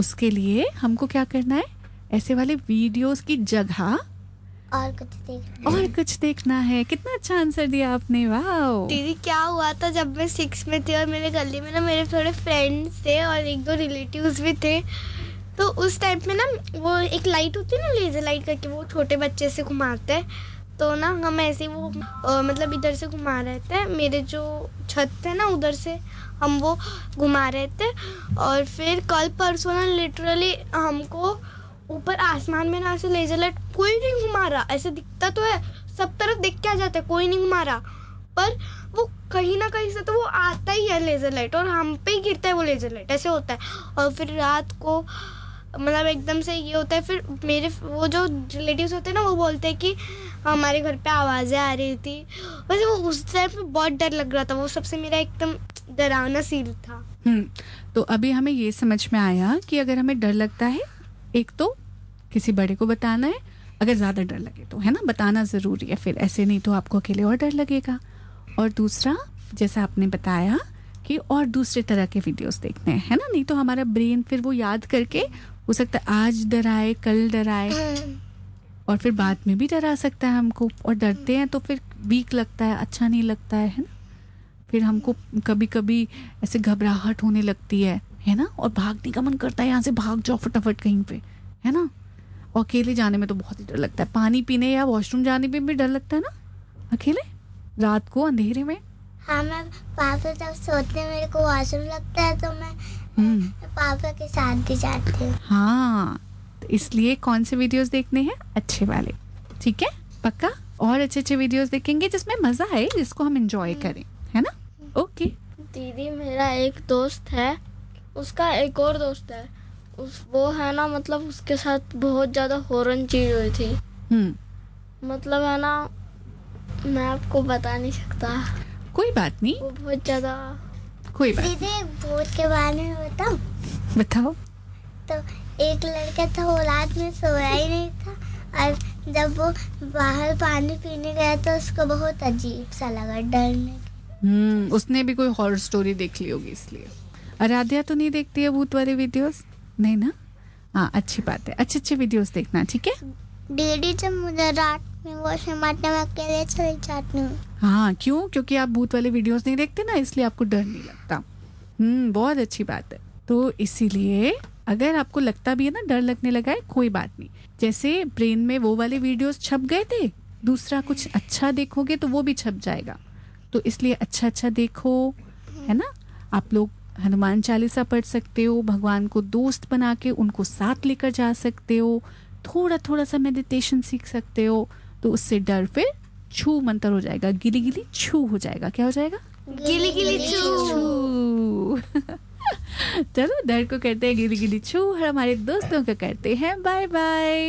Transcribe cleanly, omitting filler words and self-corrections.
उसके लिए हमको क्या करना है, ऐसे वाले वीडियोस की जगह और कुछ देखना है। कितना अच्छा आंसर दिया आपने, वाह। दीदी क्या हुआ था जब मैं 6 में थी और मेरे गली में ना मेरे थोड़े फ्रेंड्स थे और 1-2 रिलेटिव्स भी थे, तो उस टाइम पे ना वो एक लाइट होती है ना, लेजर लाइट करके वो छोटे बच्चे से घुमाते हैं, तो ना हम ऐसे वो मतलब इधर से घुमा रहे थे, मेरे जो छत थे ना उधर से हम वो घुमा रहे थे। और फिर कल परसों ना लिटरली हमको ऊपर आसमान में ना ऐसे लेजर लाइट कोई नहीं घुमा रहा, ऐसे दिखता तो है सब तरफ देख के आ जाता है, कोई नहीं घुमा रहा, पर वो कहीं ना कहीं से तो वो आता ही है लेजर लाइट और हम पे ही गिरता है वो लेजर लाइट, ऐसे होता है। और फिर रात को मतलब एकदम से ये होता है, फिर मेरे वो जो रिलेटिव्स होते हैं ना वो बोलते हैं कि हमारे घर पे आवाज़ें आ रही थी। वैसे वो उस टाइम पे बहुत डर लग रहा था, वो सबसे मेरा एकदम डरावना सीन था। तो अभी हमें ये समझ में आया कि अगर हमें डर लगता है, एक तो किसी बड़े को बताना है, अगर ज़्यादा डर लगे तो, है ना, बताना ज़रूरी है, फिर ऐसे नहीं तो आपको अकेले और डर लगेगा। और दूसरा, जैसा आपने बताया कि और दूसरे तरह के वीडियोस देखने हैं, है ना, नहीं तो हमारा ब्रेन फिर वो याद करके हो सकता है आज डराए, कल डराए, और फिर बाद में भी डरा सकता है हमको। और डरते हैं तो फिर वीक लगता है, अच्छा नहीं लगता है ना, फिर हमको कभी कभी ऐसे घबराहट होने लगती है ना, और भागने का मन करता है, यहाँ से भाग जाओ फटाफट कहीं पे, है ना। और अकेले जाने में तो बहुत ही डर लगता है, पानी पीने या वॉशरूम जाने में भी डर लगता है ना अकेले, रात को अंधेरे में। हाँ, मैं पापा जब सोते मेरे को वॉशरूम लगता है तो मैं पापा के साथ भी जाती हूँ। हाँ, तो इसलिए कौन से वीडियोस देखने हैं, अच्छे वाले, ठीक है, पक्का। और अच्छे अच्छे वीडियोस देखेंगे जिसमें मजा आए, जिसको हम एंजॉय करें, है ना। ओके दीदी, मेरा एक दोस्त है, उसका एक और दोस्त है, वो है ना, मतलब उसके साथ बहुत ज्यादा हॉरर चीज हुई थी। मतलब है ना, मैं आपको बता नहीं सकता। कोई बात नहीं, वो बहुत ज्यादा। कोई बात दीदी, एक भूत के बारे में बताओ। बताओ। तो एक लड़का था, वो रात में सोया ही नहीं था, और जब वो बाहर पानी पीने गया तो उसको बहुत अजीब सा लगा, डरने। उसने भी कोई हॉरर स्टोरी देख ली होगी इसलिए। आराध्या तो नहीं देखती है भूत वाले वीडियोस, नहीं ना। हाँ, अच्छी बात है, अच्छे अच्छे वीडियोस देखना, ठीक है। डैडी जब मुझे रात में वॉशरूम आते मैं अकेले चली जाती हूँ। हाँ, क्यों? क्योंकि आप भूत वाले वीडियोस नहीं देखते ना, इसलिए आपको डर नहीं लगता। बहुत अच्छी बात है। तो इसीलिए अगर आपको लगता भी है ना, डर लगने लगा है, कोई बात नहीं, जैसे ब्रेन में वो वाले वीडियोस छप गए थे, दूसरा कुछ अच्छा देखोगे तो वो भी छप जाएगा। तो इसलिए अच्छा अच्छा देखो, है ना। आप लोग हनुमान चालीसा पढ़ सकते हो, भगवान को दोस्त बना के उनको साथ लेकर जा सकते हो, थोड़ा थोड़ा सा मेडिटेशन सीख सकते हो, तो उससे डर फिर छू मंतर हो जाएगा, गिली गिली छू हो जाएगा। क्या हो जाएगा? गिली गिली छू। चलो, डर को करते हैं गिली गिली छू, और हमारे दोस्तों को करते हैं बाय बाय।